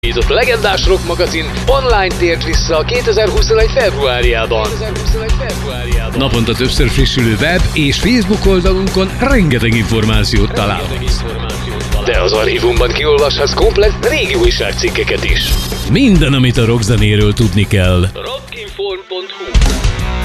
A legendás Rock magazin online tért vissza 2021. februárjában. Naponta többször frissülő web és Facebook oldalunkon rengeteg információt találhatsz. De az archívumban kiolvashatsz komplett régi újságcikkeket is. Minden, amit a rockzenéről tudni kell.